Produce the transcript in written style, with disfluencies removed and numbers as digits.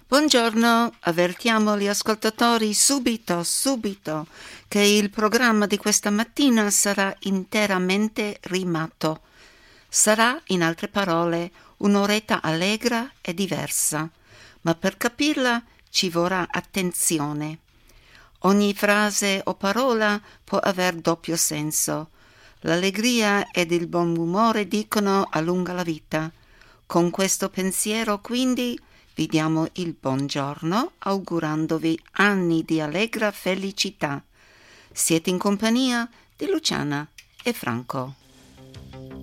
Buongiorno, avvertiamo gli ascoltatori subito che il programma di questa mattina sarà interamente rimato. Sarà, in altre parole, un'oretta allegra e diversa, ma per capirla ci vorrà attenzione. Ogni frase o parola può aver doppio senso. L'allegria ed il buon umore dicono allunga la vita. Con questo pensiero, quindi, vi diamo il buongiorno augurandovi anni di allegra felicità. Siete in compagnia di Luciana e Franco.